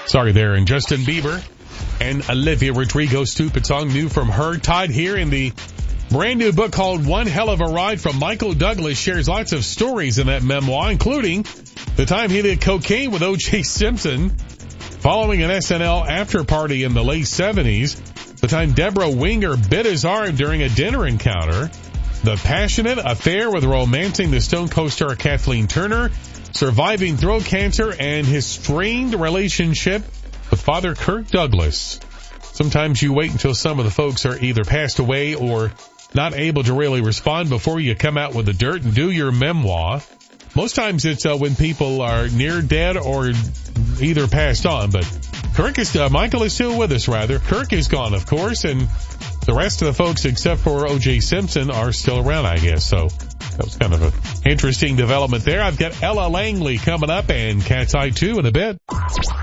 Sorry there. And Justin Bieber and Olivia Rodrigo-Stupid song new from her. Tied here in the brand new book called One Hell of a Ride from Michael Douglas. Shares lots of stories in that memoir, including the time he did cocaine with O.J. Simpson following an SNL after party in the late 70s. The time Deborah Winger bit his arm during a dinner encounter. The passionate affair with romancing the Stone Cold star Kathleen Turner. Surviving throat cancer and his strained relationship with Father Kirk Douglas. Sometimes you wait until some of the folks are either passed away or not able to really respond before you come out with the dirt and do your memoir. Most times it's when people are near dead or either passed on, but Michael is still with us, rather. Kirk is gone, of course, and the rest of the folks, except for O.J. Simpson, are still around, I guess. So that was kind of an interesting development there. I've got Ella Langley coming up and Cat's Eye 2 in a bit.